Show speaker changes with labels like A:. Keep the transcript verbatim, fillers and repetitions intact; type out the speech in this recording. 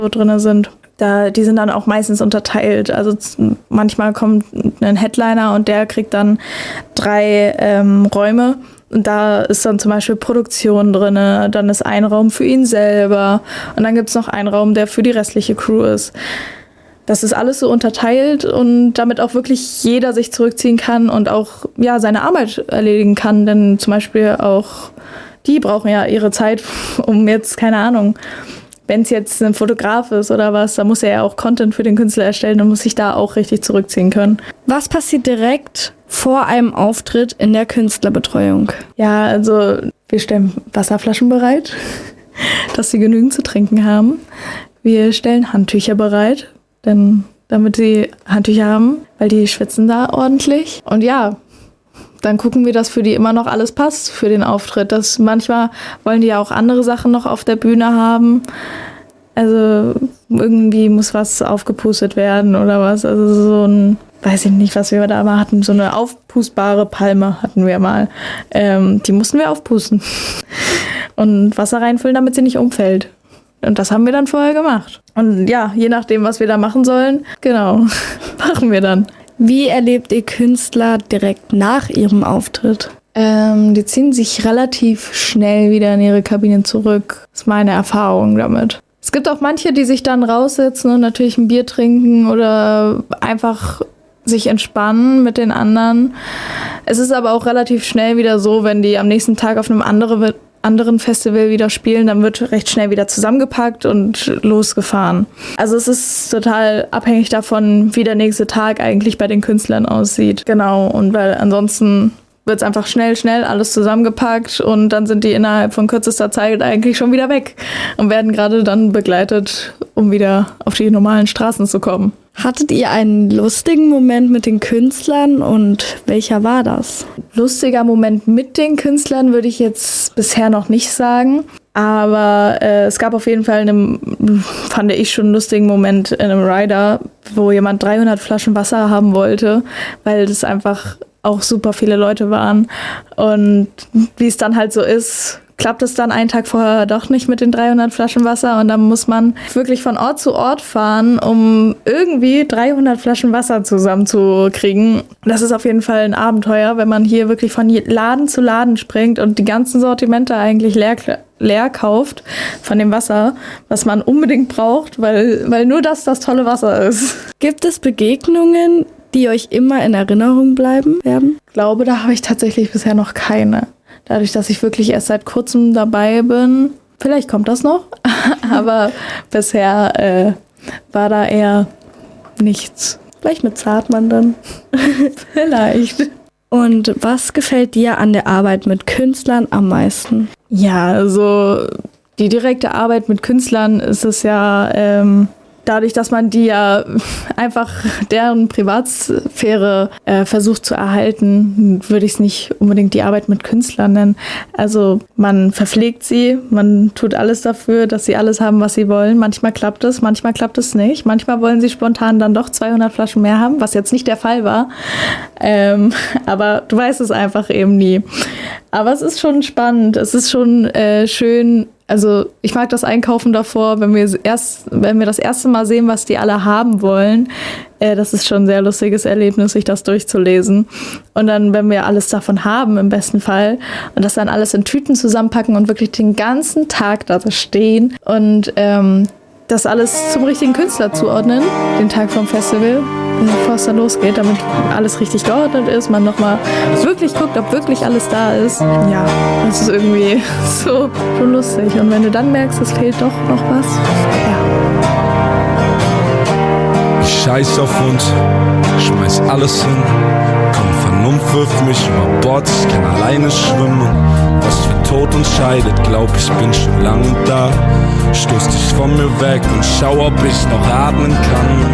A: so drin sind. Da, die sind dann auch meistens unterteilt. Also z- manchmal kommt ein Headliner und der kriegt dann drei ähm, Räume. Und da ist dann zum Beispiel Produktion drin, dann ist ein Raum für ihn selber und dann gibt es noch einen Raum, der für die restliche Crew ist. Das ist alles so unterteilt und damit auch wirklich jeder sich zurückziehen kann und auch ja, seine Arbeit erledigen kann. Denn zum Beispiel auch die brauchen ja ihre Zeit, um jetzt, keine Ahnung, wenn es jetzt ein Fotograf ist oder was, dann muss er ja auch Content für den Künstler erstellen und muss sich da auch richtig zurückziehen können.
B: Was passiert direkt vor einem Auftritt in der Künstlerbetreuung?
A: Ja, also wir stellen Wasserflaschen bereit, dass sie genügend zu trinken haben. Wir stellen Handtücher bereit, denn damit sie Handtücher haben, weil die schwitzen da ordentlich. Und ja, dann gucken wir, dass für die immer noch alles passt für den Auftritt. Das manchmal wollen die ja auch andere Sachen noch auf der Bühne haben. Also irgendwie muss was aufgepustet werden oder was. Also so ein, weiß ich nicht, was wir da mal hatten, so eine aufpustbare Palme hatten wir mal. Ähm, die mussten wir aufpusten und Wasser reinfüllen, damit sie nicht umfällt. Und das haben wir dann vorher gemacht. Und ja, je nachdem, was wir da machen sollen, genau, machen wir dann.
B: Wie erlebt ihr Künstler direkt nach ihrem Auftritt?
A: Ähm, die ziehen sich relativ schnell wieder in ihre Kabinen zurück. Das ist meine Erfahrung damit. Es gibt auch manche, die sich dann raussetzen und natürlich ein Bier trinken oder einfach sich entspannen mit den anderen. Es ist aber auch relativ schnell wieder so, wenn die am nächsten Tag auf einem andere, anderen Festival wieder spielen, dann wird recht schnell wieder zusammengepackt und losgefahren. Also es ist total abhängig davon, wie der nächste Tag eigentlich bei den Künstlern aussieht. Genau, und weil ansonsten wird es einfach schnell, schnell alles zusammengepackt und dann sind die innerhalb von kürzester Zeit eigentlich schon wieder weg und werden gerade dann begleitet, um wieder auf die normalen Straßen zu kommen.
B: Hattet ihr einen lustigen Moment mit den Künstlern und welcher war das?
A: Lustiger Moment mit den Künstlern würde ich jetzt bisher noch nicht sagen. Aber äh, es gab auf jeden Fall einen, fand ich schon einen lustigen Moment in einem Rider, wo jemand dreihundert Flaschen Wasser haben wollte, weil das einfach auch super viele Leute waren. Und wie es dann halt so ist, klappt es dann einen Tag vorher doch nicht mit den dreihundert Flaschen Wasser und dann muss man wirklich von Ort zu Ort fahren, um irgendwie dreihundert Flaschen Wasser zusammenzukriegen. Das ist auf jeden Fall ein Abenteuer, wenn man hier wirklich von Laden zu Laden springt und die ganzen Sortimente eigentlich leer, leer kauft von dem Wasser, was man unbedingt braucht, weil, weil nur das das tolle Wasser ist.
B: Gibt es Begegnungen, die euch immer in Erinnerung bleiben werden?
A: Ich glaube, da habe ich tatsächlich bisher noch keine. Dadurch, dass ich wirklich erst seit kurzem dabei bin. Vielleicht kommt das noch, aber bisher äh, war da eher nichts.
B: Vielleicht mit Zartmann dann.
A: Vielleicht.
B: Und was gefällt dir an der Arbeit mit Künstlern am meisten?
A: Ja, also die direkte Arbeit mit Künstlern ist es ja ähm, dadurch, dass man die ja einfach deren Privatsphäre äh, versucht zu erhalten, würde ich es nicht unbedingt die Arbeit mit Künstlern nennen. Also man verpflegt sie, man tut alles dafür, dass sie alles haben, was sie wollen. Manchmal klappt es, manchmal klappt es nicht. Manchmal wollen sie spontan dann doch zweihundert Flaschen mehr haben, was jetzt nicht der Fall war. Ähm, aber du weißt es einfach eben nie. Aber es ist schon spannend, es ist schon äh, schön. Also ich mag das Einkaufen davor, wenn wir erst, wenn wir das erste Mal sehen, was die alle haben wollen. Äh, das ist schon ein sehr lustiges Erlebnis, sich das durchzulesen. Und dann, wenn wir alles davon haben, im besten Fall, und das dann alles in Tüten zusammenpacken und wirklich den ganzen Tag da stehen und ähm, das alles zum richtigen Künstler zuordnen, den Tag vom Festival, bevor es dann losgeht, damit alles richtig geordnet ist, man nochmal wirklich guckt, ob wirklich alles da ist. Ja, das ist irgendwie so schon lustig. Und wenn du dann merkst, es fehlt doch noch was, ja.
C: Ich scheiß auf uns, schmeiß alles hin. Komm, Vernunft wirft mich über Bord, ich kann alleine schwimmen. Was für Tod uns scheidet, glaub ich bin schon lange da. Stoß dich von mir weg und schau, ob ich noch atmen kann.